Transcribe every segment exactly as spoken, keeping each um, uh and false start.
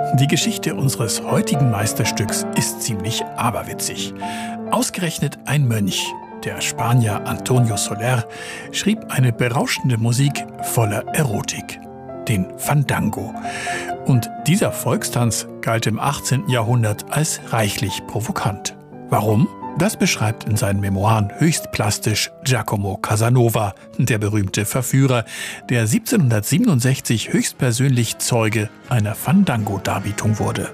Die Geschichte unseres heutigen Meisterstücks ist ziemlich aberwitzig. Ausgerechnet ein Mönch, der Spanier Antonio Soler, schrieb eine berauschende Musik voller Erotik, den Fandango. Und dieser Volkstanz galt im achtzehnten Jahrhundert als reichlich provokant. Warum? Das beschreibt in seinen Memoiren höchst plastisch Giacomo Casanova, der berühmte Verführer, der siebzehnhundertsiebenundsechzig höchstpersönlich Zeuge einer Fandango-Darbietung wurde.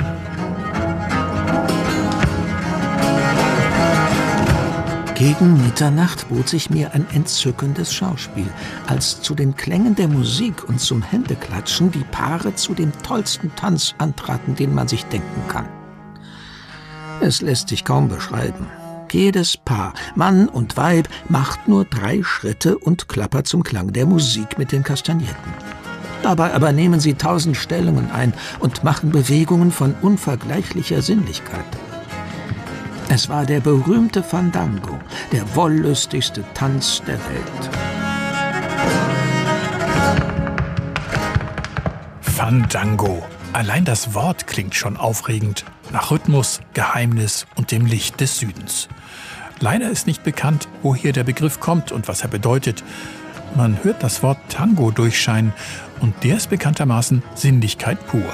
Gegen Mitternacht bot sich mir ein entzückendes Schauspiel, als zu den Klängen der Musik und zum Händeklatschen die Paare zu dem tollsten Tanz antraten, den man sich denken kann. Es lässt sich kaum beschreiben. Jedes Paar, Mann und Weib, macht nur drei Schritte und klappert zum Klang der Musik mit den Kastagnetten. Dabei aber nehmen sie tausend Stellungen ein und machen Bewegungen von unvergleichlicher Sinnlichkeit. Es war der berühmte Fandango, der wollüstigste Tanz der Welt. Fandango. Allein das Wort klingt schon aufregend, nach Rhythmus, Geheimnis und dem Licht des Südens. Leider ist nicht bekannt, woher der Begriff kommt und was er bedeutet. Man hört das Wort Tango durchscheinen und der ist bekanntermaßen Sinnlichkeit pur.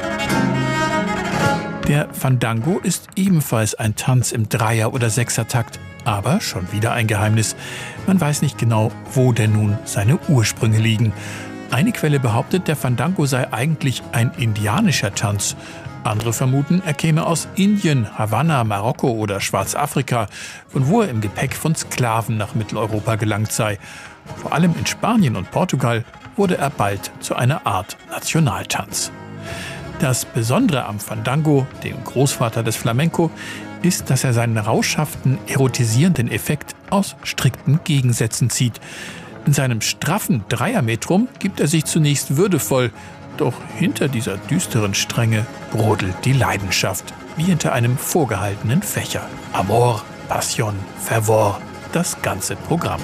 Der Fandango ist ebenfalls ein Tanz im Dreier- oder Sechsertakt, aber schon wieder ein Geheimnis. Man weiß nicht genau, wo denn nun seine Ursprünge liegen. Eine Quelle behauptet, der Fandango sei eigentlich ein indianischer Tanz. Andere vermuten, er käme aus Indien, Havanna, Marokko oder Schwarzafrika, von wo er im Gepäck von Sklaven nach Mitteleuropa gelangt sei. Vor allem in Spanien und Portugal wurde er bald zu einer Art Nationaltanz. Das Besondere am Fandango, dem Großvater des Flamenco, ist, dass er seinen rauschhaften, erotisierenden Effekt aus strikten Gegensätzen zieht. In seinem straffen Dreiermetrum gibt er sich zunächst würdevoll, doch hinter dieser düsteren Strenge brodelt die Leidenschaft, wie hinter einem vorgehaltenen Fächer. Amor, Passion, Fervor, das ganze Programm.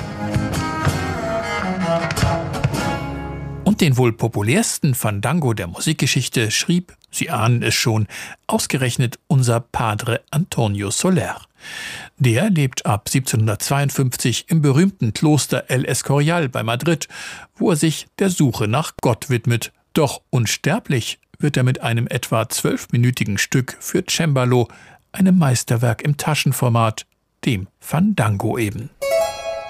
Und den wohl populärsten Fandango der Musikgeschichte schrieb, Sie ahnen es schon, ausgerechnet unser Padre Antonio Soler. Der lebt ab siebzehnhundertzweiundfünfzig im berühmten Kloster El Escorial bei Madrid, wo er sich der Suche nach Gott widmet. Doch unsterblich wird er mit einem etwa zwölfminütigen Stück für Cembalo, einem Meisterwerk im Taschenformat, dem Fandango eben.